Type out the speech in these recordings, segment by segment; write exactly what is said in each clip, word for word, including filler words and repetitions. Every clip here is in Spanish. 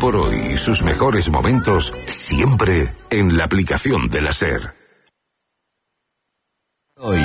por hoy y sus mejores momentos siempre en la aplicación de la SER. Hoy,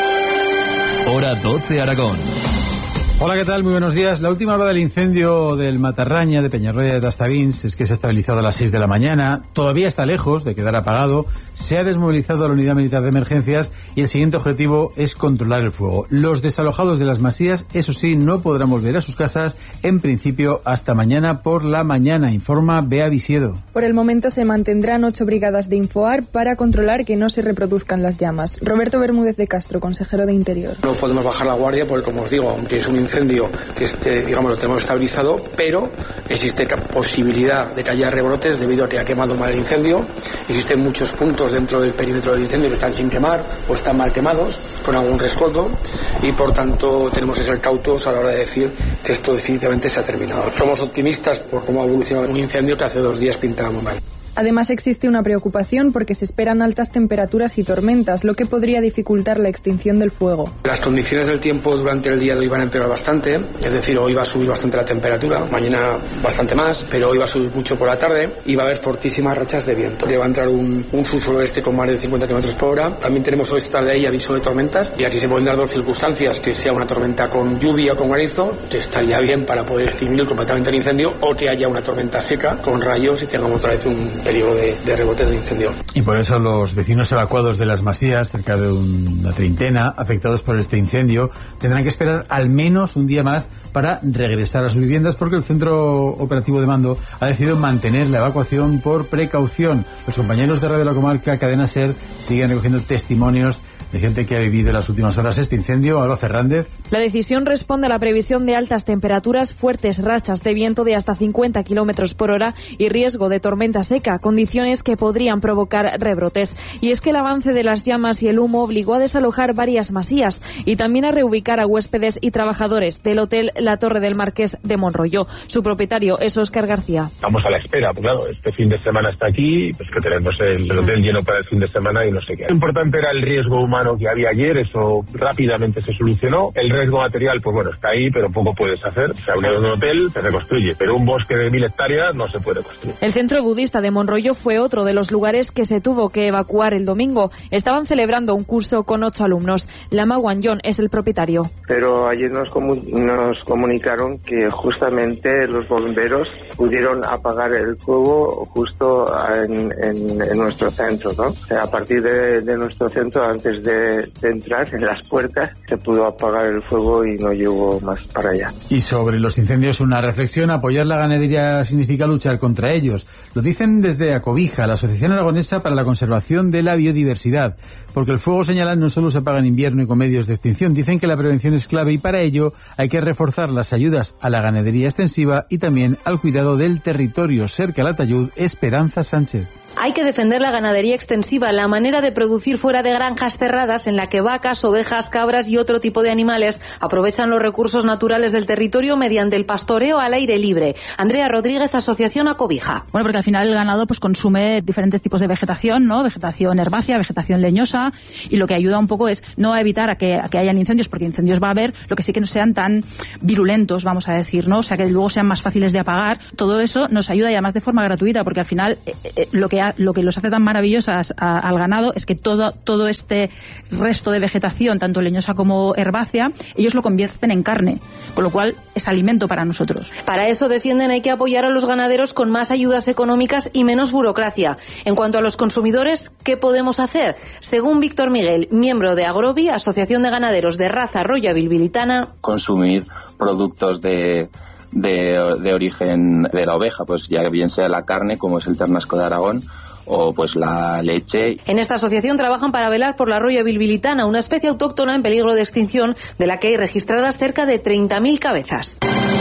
hora doce Aragón. Hola, ¿qué tal? Muy buenos días. La última hora del incendio del Matarraña de Peñarroya de Tastavins es que se ha estabilizado a las seis de la mañana. Todavía está lejos de quedar apagado. Se ha desmovilizado a la unidad militar de emergencias y el siguiente objetivo es controlar el fuego. Los desalojados de las masías, eso sí, no podrán volver a sus casas en principio hasta mañana por la mañana, informa Bea Visiedo. Por el momento se mantendrán ocho brigadas de Infoar para controlar que no se reproduzcan las llamas. Roberto Bermúdez de Castro, consejero de Interior. No podemos bajar la guardia porque, como os digo, aunque es un incendio que este, digamos, lo tenemos estabilizado, pero existe posibilidad de que haya rebrotes debido a que ha quemado mal el incendio. Existen muchos puntos dentro del perímetro del incendio que están sin quemar o están mal quemados con algún rescoldo y por tanto tenemos que ser cautos a la hora de decir que esto definitivamente se ha terminado. Somos optimistas por cómo ha evolucionado un incendio que hace dos días pintaba muy mal. Además existe una preocupación porque se esperan altas temperaturas y tormentas, lo que podría dificultar la extinción del fuego. Las condiciones del tiempo durante el día de hoy van a empeorar bastante, es decir, hoy va a subir bastante la temperatura, mañana bastante más, pero hoy va a subir mucho por la tarde y va a haber fortísimas rachas de viento. Le va a entrar un, un sur-suroeste con más de cincuenta kilómetros por hora. También tenemos hoy esta tarde ahí aviso de tormentas y aquí se pueden dar dos circunstancias, que sea una tormenta con lluvia o con granizo, que estaría bien para poder extinguir completamente el incendio, o que haya una tormenta seca con rayos y tengamos otra vez un peligro de, de rebote del incendio. Y por eso los vecinos evacuados de las masías, cerca de una treintena, afectados por este incendio, tendrán que esperar al menos un día más para regresar a sus viviendas, porque el Centro Operativo de Mando ha decidido mantener la evacuación por precaución. Los compañeros de Radio La Comarca, Cadena SER, siguen recogiendo testimonios de gente que ha vivido en las últimas horas este incendio. Alba Fernández. La decisión responde a la previsión de altas temperaturas, fuertes rachas de viento de hasta cincuenta kilómetros por hora y riesgo de tormenta seca, condiciones que podrían provocar rebrotes. Y es que el avance de las llamas y el humo obligó a desalojar varias masías y también a reubicar a huéspedes y trabajadores del hotel La Torre del Marqués de Monroyo. Su propietario es Óscar García. Estamos a la espera, pues claro, este fin de semana está aquí, pues que tenemos el, el hotel lleno para el fin de semana y no sé qué. Lo importante era el riesgo humano que había ayer, eso rápidamente se solucionó. El riesgo material, pues bueno, está ahí, pero poco puedes hacer. Se ha unido un hotel, se reconstruye, pero un bosque de mil hectáreas no se puede construir. El centro budista de Monroyo fue otro de los lugares que se tuvo que evacuar el domingo. Estaban celebrando un curso con ocho alumnos. Lama Wanyon es el propietario. Pero ayer nos, comu- nos comunicaron que justamente los bomberos pudieron apagar el fuego justo en, en, en nuestro centro, ¿no? O sea, a partir de, de nuestro centro, antes de, de entrar en las puertas, se pudo apagar el fuego y no llegó más para allá. Y sobre los incendios, una reflexión: apoyar la ganadería significa luchar contra ellos. Lo dicen desde Acobija, la Asociación Aragonesa para la Conservación de la Biodiversidad, porque el fuego, señalan, no solo se apaga en invierno y con medios de extinción. Dicen que la prevención es clave y para ello hay que reforzar las ayudas a la ganadería extensiva y también al cuidado del territorio. SER Calatayud, Esperanza Sánchez. Hay que defender la ganadería extensiva, la manera de producir fuera de granjas cerradas en la que vacas, ovejas, cabras y otro tipo de animales aprovechan los recursos naturales del territorio mediante el pastoreo al aire libre. Andrea Rodríguez, Asociación Acobija. Bueno, porque al final el ganado pues consume diferentes tipos de vegetación, ¿no? Vegetación herbácea, vegetación leñosa, y lo que ayuda un poco es no a evitar a que, a que hayan incendios, porque incendios va a haber, lo que sí que no sean tan virulentos, vamos a decir, ¿no? O sea, que luego sean más fáciles de apagar. Todo eso nos ayuda, y además de forma gratuita, porque al final eh, eh, lo que lo que los hace tan maravillosas a, al ganado es que todo, todo este resto de vegetación, tanto leñosa como herbácea, ellos lo convierten en carne, con lo cual es alimento para nosotros. Para eso defienden hay que apoyar a los ganaderos con más ayudas económicas y menos burocracia. En cuanto a los consumidores, ¿qué podemos hacer? Según Víctor Miguel, miembro de Agrobi, Asociación de Ganaderos de Raza Roya Bilbilitana, consumir productos de De, de origen de la oveja, pues ya bien sea la carne, como es el ternasco de Aragón, o pues la leche. En esta asociación trabajan para velar por la roya bilbilitana, una especie autóctona en peligro de extinción, de la que hay registradas cerca de treinta mil cabezas.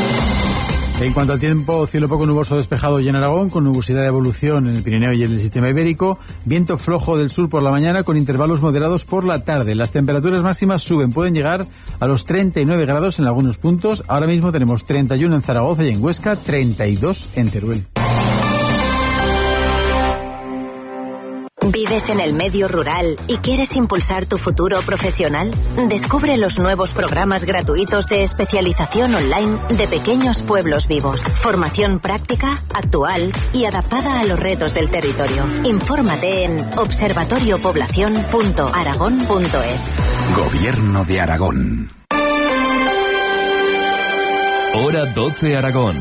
En cuanto al tiempo, cielo poco nuboso despejado y en Aragón, con nubosidad de evolución en el Pirineo y en el sistema ibérico, viento flojo del sur por la mañana con intervalos moderados por la tarde. Las temperaturas máximas suben, pueden llegar a los treinta y nueve grados en algunos puntos. Ahora mismo tenemos treinta y uno en Zaragoza y en Huesca, treinta y dos en Teruel. ¿Vives en el medio rural y quieres impulsar tu futuro profesional? Descubre los nuevos programas gratuitos de especialización online de Pequeños Pueblos Vivos. Formación práctica, actual y adaptada a los retos del territorio. Infórmate en observatorio población punto aragón punto es. Gobierno de Aragón. Hora doce Aragón.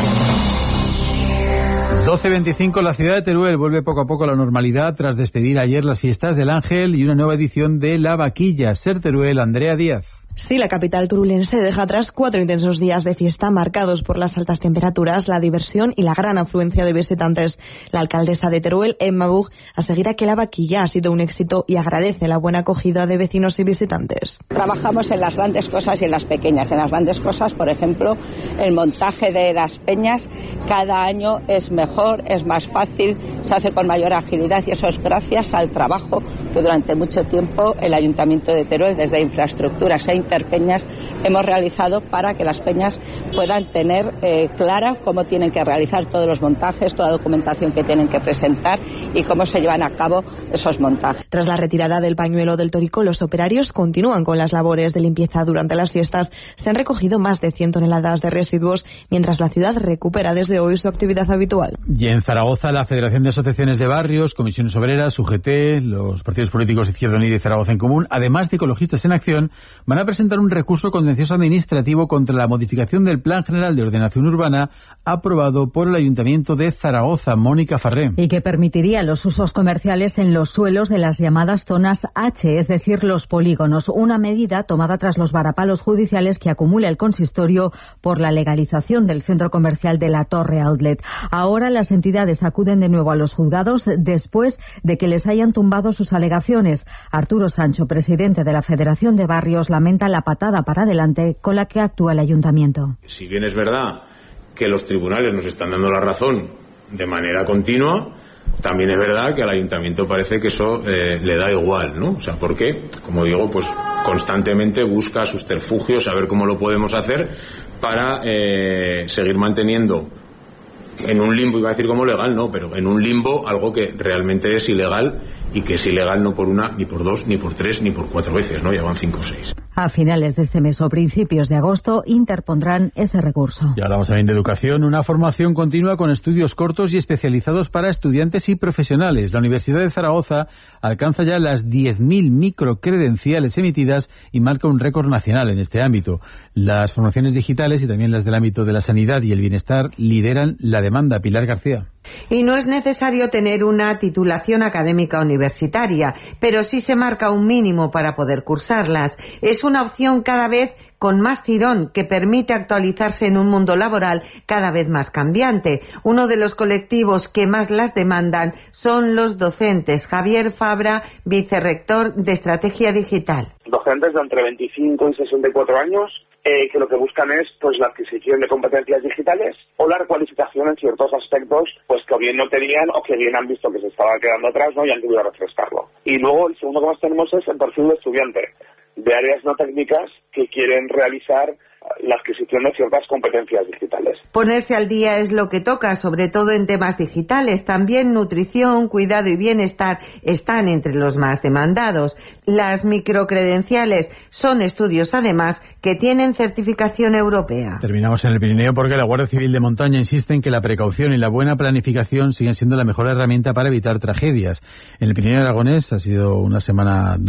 doce veinticinco, la ciudad de Teruel vuelve poco a poco a la normalidad tras despedir ayer las fiestas del Ángel y una nueva edición de La Vaquilla. Ser Teruel, Andrea Díaz. Sí, la capital turulense deja atrás cuatro intensos días de fiesta marcados por las altas temperaturas, la diversión y la gran afluencia de visitantes. La alcaldesa de Teruel, Emma Bug, asegura que La Vaquilla ha sido un éxito y agradece la buena acogida de vecinos y visitantes. Trabajamos en las grandes cosas y en las pequeñas. En las grandes cosas, por ejemplo, el montaje de las peñas cada año es mejor, es más fácil, se hace con mayor agilidad y eso es gracias al trabajo que durante mucho tiempo el Ayuntamiento de Teruel, desde infraestructuras e interpeñas, hemos realizado para que las peñas puedan tener eh, clara cómo tienen que realizar todos los montajes, toda documentación que tienen que presentar y cómo se llevan a cabo esos montajes. Tras la retirada del pañuelo del Torico, los operarios continúan con las labores de limpieza durante las fiestas. Se han recogido más de cien toneladas de residuos, mientras la ciudad recupera desde hoy su actividad habitual. Y en Zaragoza, la Federación de Asociaciones de Barrios, Comisiones Obreras, U G T, los partidos políticos Izquierda Unida y Zaragoza en Común, además de Ecologistas en Acción, van a presentar un recurso contencioso administrativo contra la modificación del Plan General de Ordenación Urbana aprobado por el Ayuntamiento de Zaragoza. Mónica Farré. Y que permitiría los usos comerciales en los suelos de las llamadas zonas H, es decir, los polígonos. Una medida tomada tras los varapalos judiciales que acumula el consistorio por la legalización del centro comercial de la Torre Outlet. Ahora las entidades acuden de nuevo a los juzgados después de que les hayan tumbado sus alegaciones. Arturo Sancho, presidente de la Federación de Barrios, lamenta la patada para adelante con la que actúa el ayuntamiento. Si bien es verdad que los tribunales nos están dando la razón de manera continua, también es verdad que al ayuntamiento parece que eso eh, le da igual, ¿no? O sea, porque, como digo, pues constantemente busca subterfugios, a ver cómo lo podemos hacer para eh, seguir manteniendo en un limbo, iba a decir como legal, no, pero en un limbo algo que realmente es ilegal y que es ilegal no por una, ni por dos, ni por tres, ni por cuatro veces, ¿no? Ya van cinco o seis. A finales de este mes o principios de agosto interpondrán ese recurso. Y hablamos también de educación, una formación continua con estudios cortos y especializados para estudiantes y profesionales. La Universidad de Zaragoza alcanza ya las diez mil microcredenciales emitidas y marca un récord nacional en este ámbito. Las formaciones digitales y también las del ámbito de la sanidad y el bienestar lideran la demanda. Pilar García. Y no es necesario tener una titulación académica universitaria, pero sí se marca un mínimo para poder cursarlas. Es una opción cada vez con más tirón que permite actualizarse en un mundo laboral cada vez más cambiante. Uno de los colectivos que más las demandan son los docentes. Javier Fabra, vicerrector de Estrategia Digital. Docentes de entre veinticinco y sesenta y cuatro años eh, que lo que buscan es pues la adquisición de competencias digitales o la recualificación en ciertos aspectos pues que o bien no tenían o que bien han visto que se estaba quedando atrás, ¿no? Y han querido refrescarlo. Y luego el segundo que más tenemos es el perfil de estudiante de áreas no técnicas que quieren realizar la adquisición de ciertas competencias digitales. Ponerse al día es lo que toca, sobre todo en temas digitales. También nutrición, cuidado y bienestar están entre los más demandados. Las microcredenciales son estudios, además, que tienen certificación europea. Terminamos en el Pirineo porque la Guardia Civil de Montaña insiste en que la precaución y la buena planificación siguen siendo la mejor herramienta para evitar tragedias. En el Pirineo aragonés ha sido una semana